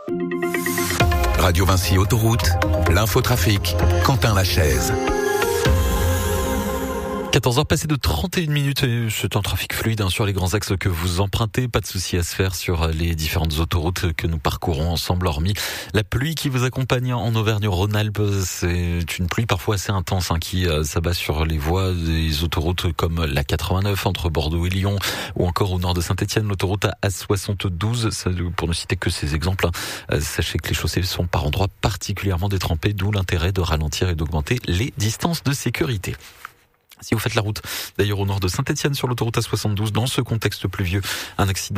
Radio Vinci Autoroute, l'infotrafic, Quentin Lachaise. 14h passées de 31 minutes et c'est un trafic fluide sur les grands axes que vous empruntez. Pas de souci à se faire sur les différentes autoroutes que nous parcourons ensemble, hormis la pluie qui vous accompagne en Auvergne-Rhône-Alpes. C'est une pluie parfois assez intense qui s'abat sur les voies des autoroutes comme la 89 entre Bordeaux et Lyon ou encore au nord de Saint-Étienne, l'autoroute A72. Pour ne citer que ces exemples, sachez que les chaussées sont par endroits particulièrement détrempées, d'où l'intérêt de ralentir et d'augmenter les distances de sécurité. Si vous faites la route, d'ailleurs au nord de Saint-Étienne sur l'autoroute A72, dans ce contexte pluvieux, un accident